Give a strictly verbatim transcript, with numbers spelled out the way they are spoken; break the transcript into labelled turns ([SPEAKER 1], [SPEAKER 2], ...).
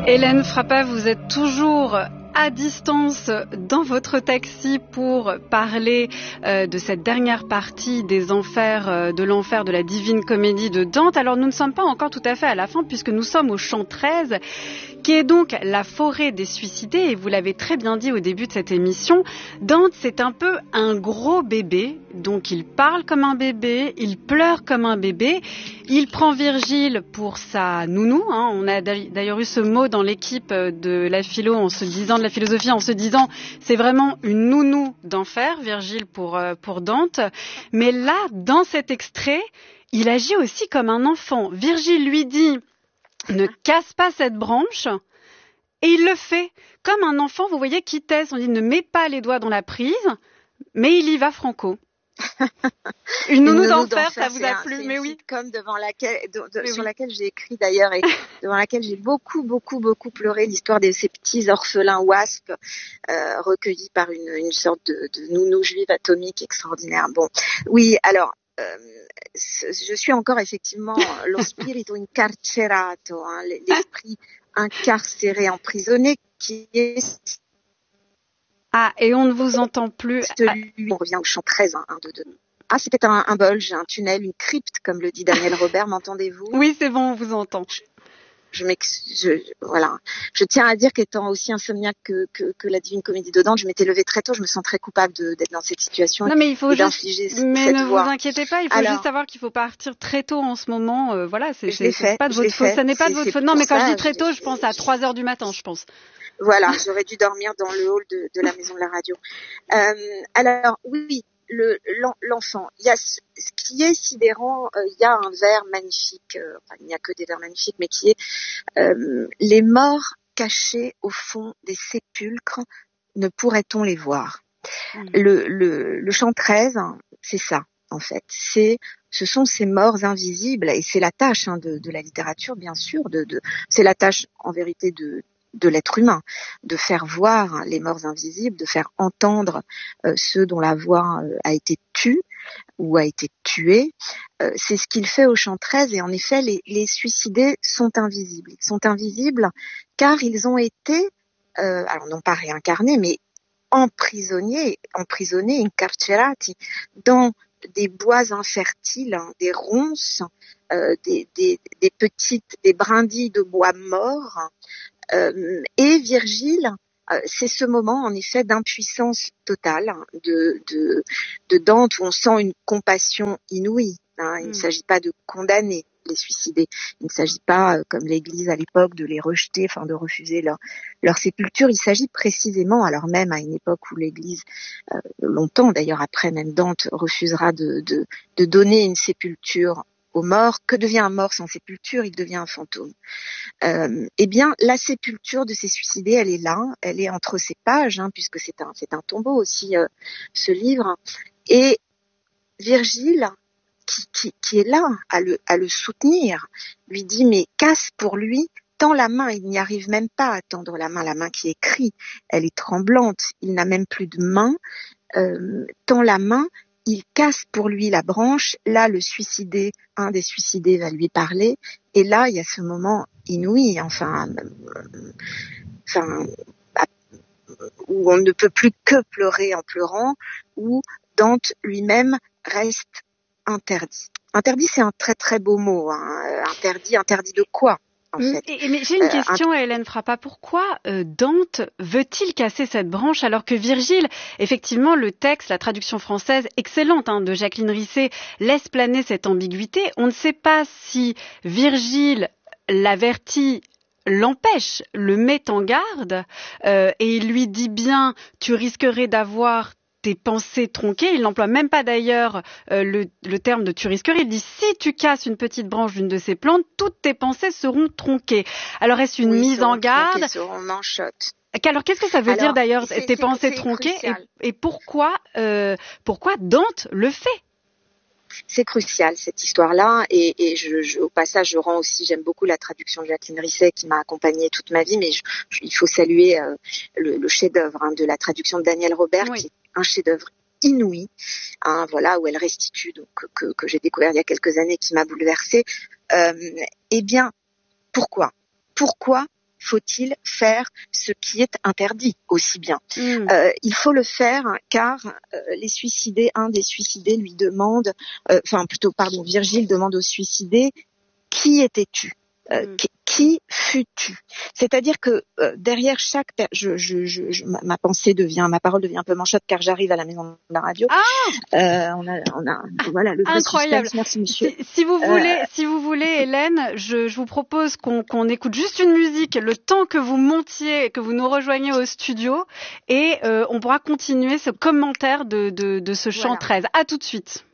[SPEAKER 1] Hélène Frappa, vous êtes toujours à distance dans votre taxi pour parler euh, de cette dernière partie des enfers, euh, de l'enfer de la Divine Comédie de Dante. Alors nous ne sommes pas encore tout à fait à la fin puisque nous sommes au chant treize, qui est donc la forêt des suicidés. Et vous l'avez très bien dit au début de cette émission, Dante c'est un peu un gros bébé, donc il parle comme un bébé, il pleure comme un bébé, il prend Virgile pour sa nounou, hein. On a d'ailleurs eu ce mot dans l'équipe de la philo en se disant, de la philosophie en se disant, c'est vraiment une nounou d'enfer, Virgile pour, pour Dante. Mais là, dans cet extrait, il agit aussi comme un enfant. Virgile lui dit, ne casse pas cette branche, et il le fait. Comme un enfant, vous voyez, qui teste, on dit, ne mets pas les doigts dans la prise, mais il y va franco. Une nounou, nounou d'enfer, ça vous a
[SPEAKER 2] un,
[SPEAKER 1] plu,
[SPEAKER 2] c'est
[SPEAKER 1] mais
[SPEAKER 2] une
[SPEAKER 1] oui.
[SPEAKER 2] Sitcom devant laquelle, de, de,
[SPEAKER 1] mais
[SPEAKER 2] sur
[SPEAKER 1] oui.
[SPEAKER 2] laquelle j'ai écrit d'ailleurs et devant laquelle j'ai beaucoup, beaucoup, beaucoup pleuré l'histoire de ces petits orphelins wasps euh, recueillis par une, une sorte de, de nounou juive atomique extraordinaire. Bon, oui, alors. Euh, je suis encore effectivement lo spirito incarcerato, hein, l'esprit incarcéré, emprisonné, qui est
[SPEAKER 1] Ah, et on ne vous entend plus.
[SPEAKER 2] celui, on revient au chant treize, hein, un, deux, deux. Ah, c'était un, un bulge, un tunnel, une crypte, comme le dit Daniel Robert, m'entendez-vous?
[SPEAKER 1] Oui, c'est bon, on vous entend.
[SPEAKER 2] Je, je m'excuse, voilà. Je tiens à dire qu'étant aussi insomniaque que, que, que la Divine Comédie de Dante, je m'étais levée très tôt, je me sens très coupable de, d'être dans cette situation.
[SPEAKER 1] Non, mais il faut
[SPEAKER 2] et
[SPEAKER 1] juste,
[SPEAKER 2] d'infliger
[SPEAKER 1] mais
[SPEAKER 2] cette
[SPEAKER 1] ne
[SPEAKER 2] voix.
[SPEAKER 1] vous inquiétez pas, il faut
[SPEAKER 2] Alors,
[SPEAKER 1] juste savoir qu'il faut partir très tôt en ce moment, euh, voilà, c'est,
[SPEAKER 2] je l'ai
[SPEAKER 1] c'est, c'est
[SPEAKER 2] fait,
[SPEAKER 1] pas de
[SPEAKER 2] je l'ai
[SPEAKER 1] votre faute,
[SPEAKER 2] fait.
[SPEAKER 1] ça n'est pas
[SPEAKER 2] C'est,
[SPEAKER 1] de votre
[SPEAKER 2] c'est
[SPEAKER 1] faute. Non, mais quand
[SPEAKER 2] ça,
[SPEAKER 1] je dis très tôt,
[SPEAKER 2] je,
[SPEAKER 1] je pense à trois heures du matin, je pense.
[SPEAKER 2] Voilà, j'aurais dû dormir dans le hall de, de la maison de la radio. Euh, alors, oui, le, l'enfant, il y a ce, ce qui est sidérant, euh, il y a un vers magnifique, euh, enfin, il n'y a que des vers magnifiques, mais qui est euh, les morts cachés au fond des sépulcres, ne pourrait-on les voir? Mmh. Le, le, le chant treize, c'est ça, en fait. C'est, ce sont ces morts invisibles, et c'est la tâche hein, de, de la littérature, bien sûr. De, de, c'est la tâche, en vérité, de de l'être humain, de faire voir les morts invisibles, de faire entendre euh, ceux dont la voix euh, a été tue ou a été tuée. Euh, c'est ce qu'il fait au chant treize, et en effet, les, les suicidés sont invisibles. Ils sont invisibles car ils ont été, euh, alors non pas réincarnés, mais emprisonnés, emprisonnés, incarcerati, dans des bois infertiles, hein, des ronces, euh, des, des, des petites, des brindilles de bois morts. Euh, et Virgile, euh, c'est ce moment en effet d'impuissance totale de, de, de Dante où on sent une compassion inouïe. Hein. Il ne mmh. s'agit pas de condamner les suicidés. Il ne s'agit pas, euh, comme l'Église à l'époque, de les rejeter, enfin de refuser leur, leur sépulture. Il s'agit précisément, alors même à une époque où l'Église, euh, longtemps d'ailleurs après même Dante, refusera de, de, de donner une sépulture aux morts. Que devient un mort sans sépulture? Il devient un fantôme. Euh, eh bien, la sépulture de ces suicidés, elle est là, elle est entre ces pages, hein, puisque c'est un, c'est un tombeau aussi, euh, ce livre. Et Virgile, qui, qui, qui est là à le, à le soutenir, lui dit, mais casse pour lui, tend la main, il n'y arrive même pas à tendre la main, la main qui écrit, elle est tremblante, il n'a même plus de main, euh, tend la main, il casse pour lui la branche, là le suicidé, un des suicidés va lui parler, et là il y a ce moment inouï, enfin, euh, enfin, où on ne peut plus que pleurer en pleurant, où Dante lui-même reste interdit. Interdit, c'est un très très beau mot, hein. Interdit, interdit de quoi? En fait.
[SPEAKER 1] Et, mais j'ai une euh, question à Hélène Frappa. Pourquoi euh, Dante veut-il casser cette branche alors que Virgile, effectivement, le texte, la traduction française excellente hein, de Jacqueline Risset laisse planer cette ambiguïté. On ne sait pas si Virgile l'avertit, l'empêche, le met en garde euh, et il lui dit bien « tu risquerais d'avoir tes pensées tronquées ». Il n'emploie même pas d'ailleurs euh, le, le terme de tu risquerais. Il dit si tu casses une petite branche d'une de ces plantes, toutes tes pensées seront tronquées. Alors est-ce une
[SPEAKER 2] oui,
[SPEAKER 1] mise en garde?
[SPEAKER 2] Tronquées, seront manchottes.
[SPEAKER 1] Alors qu'est-ce que ça veut
[SPEAKER 2] Alors,
[SPEAKER 1] dire d'ailleurs
[SPEAKER 2] c'est,
[SPEAKER 1] tes
[SPEAKER 2] c'est,
[SPEAKER 1] pensées
[SPEAKER 2] c'est
[SPEAKER 1] tronquées et, et pourquoi, euh, pourquoi Dante le fait?
[SPEAKER 2] C'est crucial cette histoire-là et, et je, je, au passage je rends aussi, j'aime beaucoup la traduction de Jacqueline Risset qui m'a accompagnée toute ma vie, mais je, je, il faut saluer euh, le, le chef-d'œuvre hein, de la traduction de Daniel Robert oui. qui est un chef-d'œuvre inouï, hein, voilà où elle restitue donc que, que j'ai découvert il y a quelques années qui m'a bouleversée. Euh, eh bien pourquoi Pourquoi faut-il faire ce qui est interdit aussi bien?
[SPEAKER 1] Mmh.
[SPEAKER 2] Euh, il faut le faire car euh, les suicidés, un des suicidés lui demande, euh, enfin plutôt pardon, Virgile demande aux suicidés, qui étais-tu? Euh,
[SPEAKER 1] mmh.
[SPEAKER 2] qui, qui fus-tu? C'est-à-dire que euh, derrière chaque, per- je, je, je, je, ma, ma pensée devient, ma parole devient un peu manchotte car j'arrive à la maison de la radio.
[SPEAKER 1] Ah
[SPEAKER 2] euh, on a, on a, voilà le vrai
[SPEAKER 1] incroyable.
[SPEAKER 2] suspense. Merci monsieur.
[SPEAKER 1] Si, si vous voulez,
[SPEAKER 2] Euh,
[SPEAKER 1] si vous voulez, Hélène, je, je vous propose qu'on qu'on écoute juste une musique le temps que vous montiez, que vous nous rejoigniez au studio, et euh, on pourra continuer ce commentaire de, de, de ce chant
[SPEAKER 2] voilà.
[SPEAKER 1] treize. À tout de suite.